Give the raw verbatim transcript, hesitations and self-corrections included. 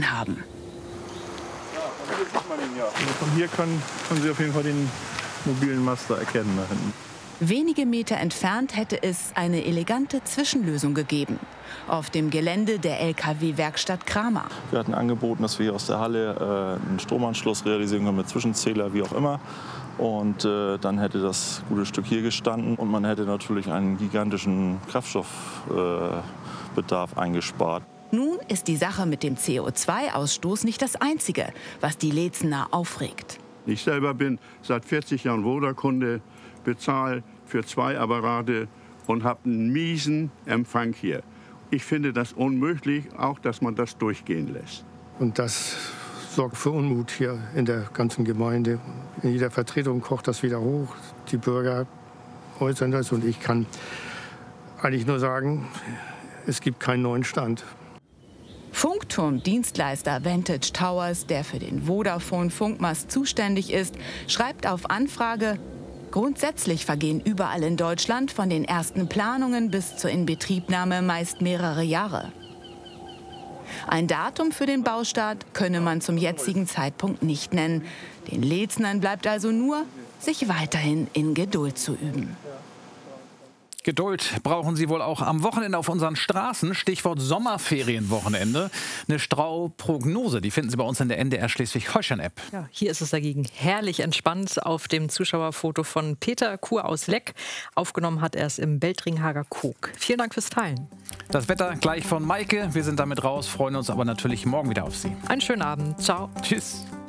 gesehen haben. Ja, von hier sieht man ihn ja. Also von hier können, können Sie auf jeden Fall den mobilen Master erkennen da hinten. Wenige Meter entfernt hätte es eine elegante Zwischenlösung gegeben. Auf dem Gelände der L K W-Werkstatt Kramer. Wir hatten angeboten, dass wir hier aus der Halle äh, einen Stromanschluss realisieren können mit Zwischenzähler, wie auch immer. Und äh, dann hätte das gute Stück hier gestanden und man hätte natürlich einen gigantischen Kraftstoffbedarf äh, eingespart. Nun ist die Sache mit dem C O zwei Ausstoß nicht das Einzige, was die Leetzener aufregt. Ich selber bin seit vierzig Jahren Voda-Kunde, bezahle für zwei Apparate und habe einen miesen Empfang hier. Ich finde das unmöglich, auch dass man das durchgehen lässt. Und das sorgt für Unmut hier in der ganzen Gemeinde. In jeder Vertretung kocht das wieder hoch. Die Bürger äußern das und ich kann eigentlich nur sagen, es gibt keinen neuen Stand. Funkturm-Dienstleister Vantage Towers, der für den Vodafone-Funkmast zuständig ist, schreibt auf Anfrage: Grundsätzlich vergehen überall in Deutschland von den ersten Planungen bis zur Inbetriebnahme meist mehrere Jahre. Ein Datum für den Baustart könne man zum jetzigen Zeitpunkt nicht nennen. Den Leetznern bleibt also nur, sich weiterhin in Geduld zu üben. Geduld brauchen Sie wohl auch am Wochenende auf unseren Straßen. Stichwort Sommerferienwochenende. Eine Stauprognose, die finden Sie bei uns in der N D R Schleswig-Holstein-App. Ja, hier ist es dagegen herrlich entspannt auf dem Zuschauerfoto von Peter Kur aus Leck. Aufgenommen hat er es im Beltringhager Kog. Vielen Dank fürs Teilen. Das Wetter gleich von Maike. Wir sind damit raus, freuen uns aber natürlich morgen wieder auf Sie. Einen schönen Abend. Ciao. Tschüss.